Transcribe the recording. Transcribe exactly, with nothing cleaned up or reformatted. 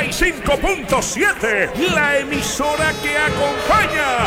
y cinco punto siete, la emisora que acompaña